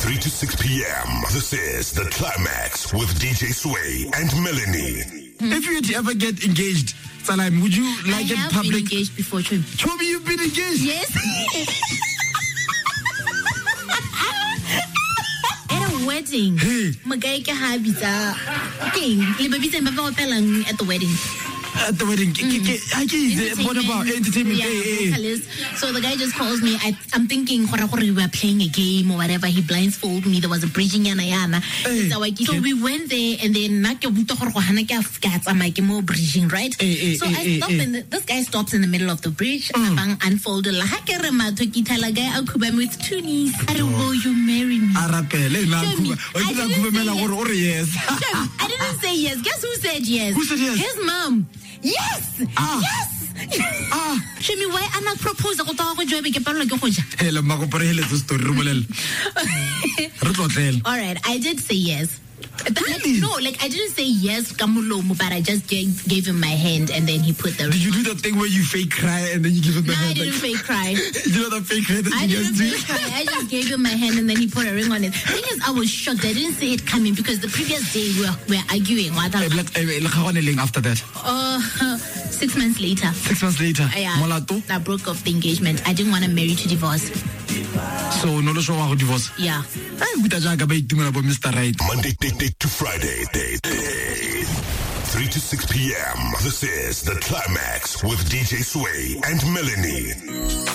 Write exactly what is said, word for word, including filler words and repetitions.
three to six p.m. This is The Climax with D J Sway and Melanie. Hmm. If you were to ever get engaged, Salam, would you like I it have public? been engaged before, Chobi. Chobi, you've been engaged? Yes. At a wedding. Hey. Magay ka habita. King, libabita mbaba wapelang at the wedding. At the wedding. Mm. What about entertainment? Yeah, hey, hey. So the guy just calls me. I, I'm thinking we were playing a game or whatever. He blindfolded me. There was a bridging yana yana. Hey. So, so we went there and then I'm like more bridging, right? Hey, hey, so hey, I hey, stop hey. and this guy stops in the middle of the bridge. Mm. Abang unfolded la hakere matokita la guy akubam with two knees. I don't know, you marry me. Arapele na kuba. I yes. I didn't say yes. Guess who said yes? Who said yes? His mom. Yes! Ah. Yes! Ah. Show me why I'm not proposing. Go talk with Joby. Get like a Hello, Marco Perez story. All right, I did say yes. Really? Like, no, like I didn't say yes, Kamulomu, but I just gave, gave him my hand and then he put the ring. Did you do that thing where you fake cry and then you give him the no, hand? No, I didn't fake cry. You know that fake cry that I you didn't guys do? fake cry. I just gave him my hand and then he put a ring on it. The thing is, I was shocked. I didn't see it coming because the previous day we were, we were arguing. After that? Uh, six months later. Six months later? Yeah. Molato? I broke off the engagement. I didn't want to marry to divorce. So, no show how divorce? Yeah. Mister Right. Monday to Friday, day, day. three to six p.m. This is The Climax with D J Sway and Melanie.